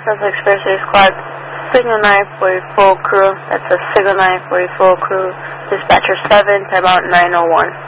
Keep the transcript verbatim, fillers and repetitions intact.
South Express Air Squad, Signal nine for your full crew. That's a Signal nine for your full crew. Dispatcher seven, timeout nine oh one.